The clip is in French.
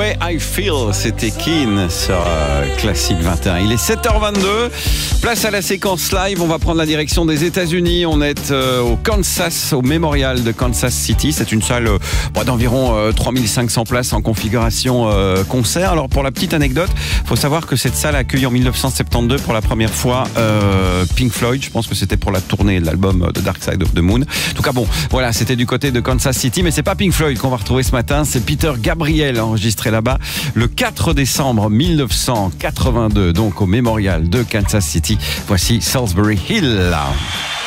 Way I Feel, c'était Keane sur Classique 21. Il est 7h22, place à la séquence live. On va prendre la direction des États-Unis. On est au Kansas, au Mémorial de Kansas City. C'est une salle d'environ 3500 places en configuration concert. Alors pour la petite anecdote, il faut savoir que cette salle a accueilli en 1972 pour la première fois Pink Floyd. Je pense que c'était pour la tournée de l'album The Dark Side of the Moon. En tout cas bon, voilà, c'était du côté de Kansas City, mais c'est pas Pink Floyd qu'on va retrouver ce matin, c'est Peter Gabriel enregistré là-bas le 4 décembre 1982, donc au Mémorial de Kansas City. Voici Salisbury Hill.